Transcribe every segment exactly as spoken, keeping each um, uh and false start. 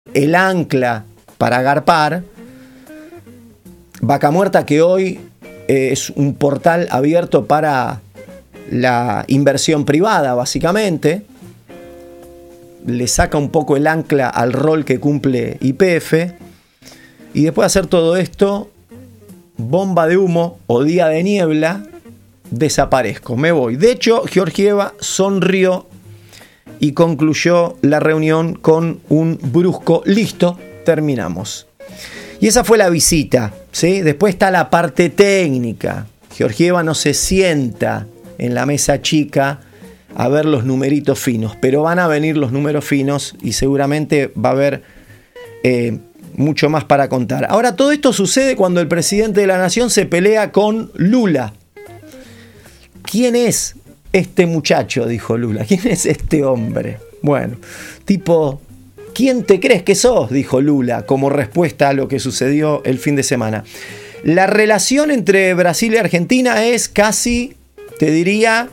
el ancla para garpar. Vaca Muerta, que hoy eh, es un portal abierto para la inversión privada, básicamente, le saca un poco el ancla al rol que cumple Y P F, y después de hacer todo esto, bomba de humo o día de niebla, desaparezco, me voy. De hecho, Georgieva sonrió y concluyó la reunión con un brusco listo, terminamos. Y esa fue la visita, ¿sí? Después está la parte técnica. Georgieva no se sienta en la mesa chica a ver los numeritos finos, pero van a venir los números finos y seguramente va a haber eh, mucho más para contar. Ahora, todo esto sucede cuando el presidente de la nación se pelea con Lula. ¿Quién es este muchacho?, dijo Lula. ¿Quién es este hombre? Bueno, tipo... ¿Quién te crees que sos?, dijo Lula, como respuesta a lo que sucedió el fin de semana. La relación entre Brasil y Argentina es casi, te diría,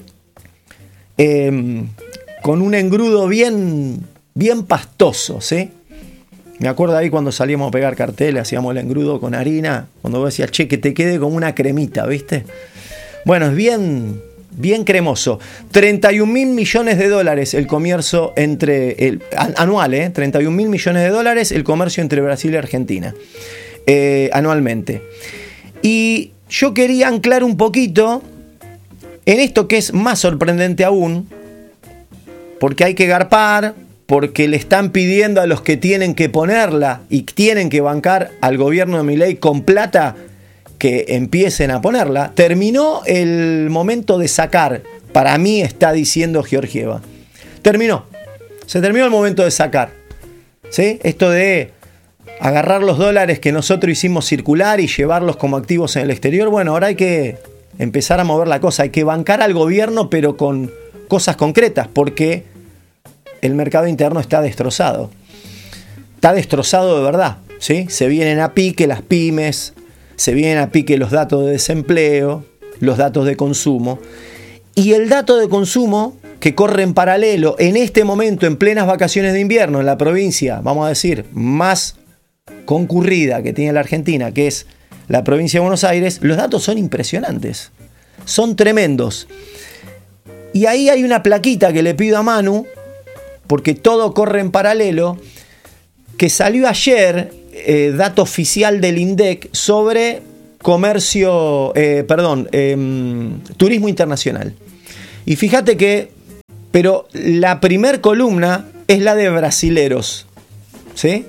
eh, con un engrudo bien, bien pastoso, ¿sí? Me acuerdo ahí cuando salíamos a pegar carteles, hacíamos el engrudo con harina, cuando vos decías, che, que te quede como una cremita, ¿viste? Bueno, es bien... bien cremoso. treinta y un mil millones de dólares el comercio entre el anual, ¿eh? treinta y un mil millones de dólares el comercio entre Brasil y Argentina eh, anualmente. Y yo quería anclar un poquito en esto que es más sorprendente aún, porque hay que garpar, porque le están pidiendo a los que tienen que ponerla y tienen que bancar al gobierno de Milei con plata que empiecen a ponerla. Terminó el momento de sacar. Para mí, está diciendo Georgieva. Terminó. Se terminó el momento de sacar. ¿Sí? Esto de agarrar los dólares que nosotros hicimos circular y llevarlos como activos en el exterior. Bueno, ahora hay que empezar a mover la cosa. Hay que bancar al gobierno, pero con cosas concretas, porque el mercado interno está destrozado. Está destrozado de verdad. ¿Sí? Se vienen a pique las pymes. Se vienen a pique los datos de desempleo, los datos de consumo. Y el dato de consumo que corre en paralelo en este momento, en plenas vacaciones de invierno, en la provincia, vamos a decir, más concurrida que tiene la Argentina, que es la provincia de Buenos Aires, los datos son impresionantes. Son tremendos. Y ahí hay una plaquita que le pido a Manu, porque todo corre en paralelo, que salió ayer... Eh, dato oficial del INDEC sobre comercio, eh, perdón, eh, turismo internacional. Y fíjate que, pero la primer columna es la de brasileros, ¿sí?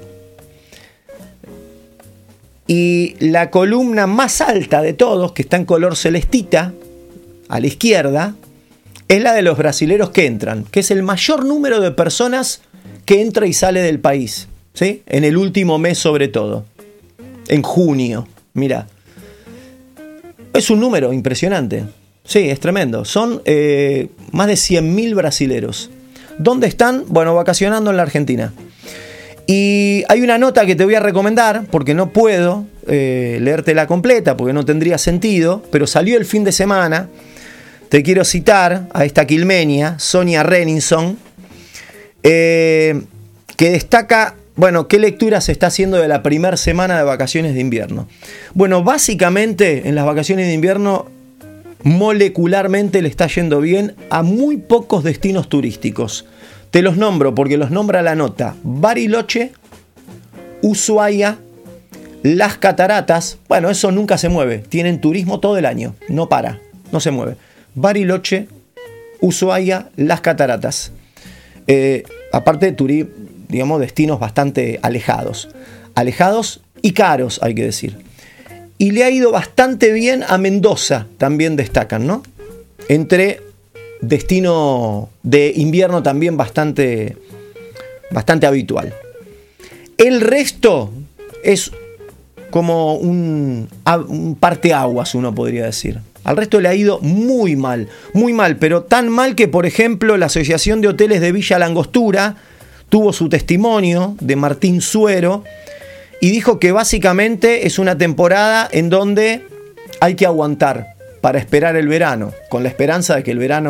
Y la columna más alta de todos, que está en color celestita, a la izquierda, es la de los brasileros que entran, que es el mayor número de personas que entra y sale del país. ¿Sí? En el último mes sobre todo, en junio, mira, es un número impresionante, sí, es tremendo, son eh, más de cien mil brasileros. ¿Dónde están? Bueno, vacacionando en la Argentina. Y hay una nota que te voy a recomendar, porque no puedo eh, leértela completa, porque no tendría sentido, pero salió el fin de semana. Te quiero citar a esta quilmenia, Sonia Renninson, eh, que destaca... Bueno, ¿qué lectura se está haciendo de la primera semana de vacaciones de invierno? Bueno, básicamente en las vacaciones de invierno molecularmente le está yendo bien a muy pocos destinos turísticos. Te los nombro porque los nombra la nota. Bariloche, Ushuaia, Las Cataratas. Bueno, eso nunca se mueve. Tienen turismo todo el año. No para, no se mueve. Bariloche, Ushuaia, Las Cataratas. Eh, aparte de turismo, digamos, destinos bastante alejados. Alejados y caros, hay que decir. Y le ha ido bastante bien a Mendoza, también destacan, ¿no? Entre destino de invierno también bastante, bastante habitual. El resto es como un, un parteaguas, uno podría decir. Al resto le ha ido muy mal, muy mal, pero tan mal que, por ejemplo, la Asociación de Hoteles de Villa Langostura tuvo su testimonio de Martín Suero y dijo que básicamente es una temporada en donde hay que aguantar para esperar el verano, con la esperanza de que el verano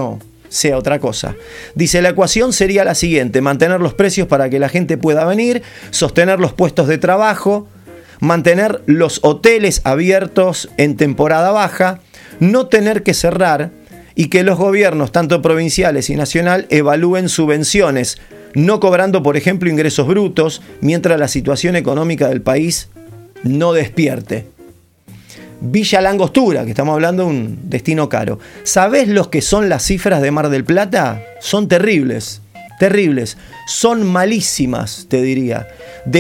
sea otra cosa. Dice, la ecuación sería la siguiente: mantener los precios para que la gente pueda venir, sostener los puestos de trabajo, mantener los hoteles abiertos en temporada baja, no tener que cerrar y que los gobiernos, tanto provinciales y nacional, evalúen subvenciones, no cobrando, por ejemplo, ingresos brutos, mientras la situación económica del país no despierte. Villa La Angostura, que estamos hablando de un destino caro. ¿Sabés lo que son las cifras de Mar del Plata? Son terribles, terribles. Son malísimas, te diría. De